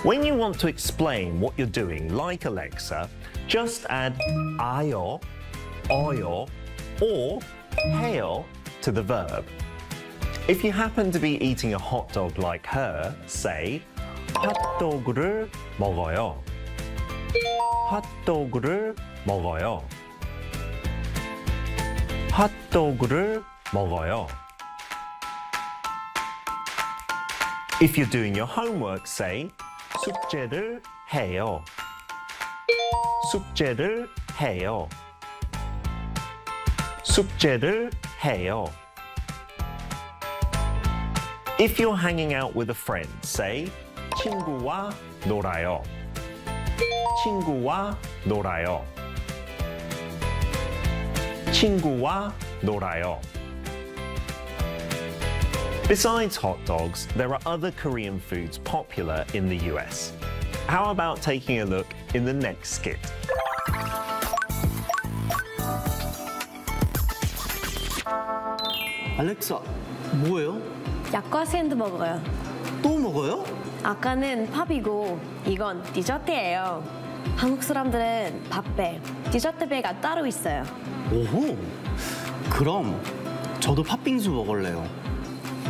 When you want to explain what you're doing, like Alexa, just add 아요, 어요, or 해요 to the verb. If you happen to be eating a hot dog like her, say 핫도그를 먹어요. 핫도그를 먹어요. 핫도그를 먹어요. If you're doing your homework, say 숙제를 해요. 숙제를 해요. 숙제를 해요. If you're hanging out with a friend, say 친구와 놀아요. 친구와 놀아요. 친구와 놀아요. Besides hot dogs, there are other Korean foods popular in the US. How about taking a look in the next skit? 알렉사, 뭐예요? 약과 샌드 먹어요. 또 먹어요? 아까는 팝이고 이건 디저트예요. 한국 사람들은 밥배, 디저트배가 따로 있어요. 오호, 그럼 저도 팥빙수 먹을래요.